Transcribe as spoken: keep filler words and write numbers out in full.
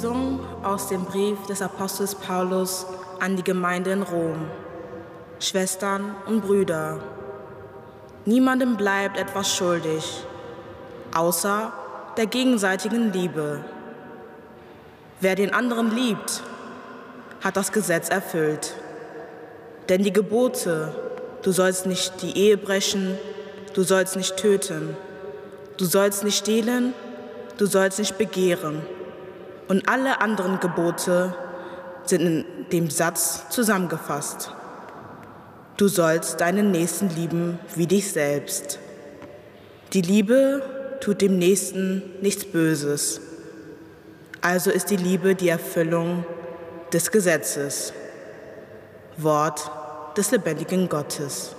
Lesung aus dem Brief des Apostels Paulus an die Gemeinde in Rom. Schwestern und Brüder, niemandem bleibt etwas schuldig, außer der gegenseitigen Liebe. Wer den anderen liebt, hat das Gesetz erfüllt. Denn die Gebote, du sollst nicht die Ehe brechen, du sollst nicht töten, du sollst nicht stehlen, du sollst nicht begehren, und alle anderen Gebote sind in dem Satz zusammengefasst. Du sollst deinen Nächsten lieben wie dich selbst. Die Liebe tut dem Nächsten nichts Böses. Also ist die Liebe die Erfüllung des Gesetzes. Wort des lebendigen Gottes.